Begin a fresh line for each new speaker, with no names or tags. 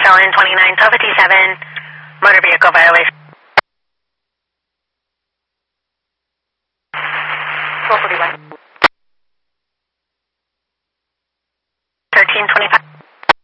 Ellen 29 Delta T7, motor vehicle violation. 1241. 1325.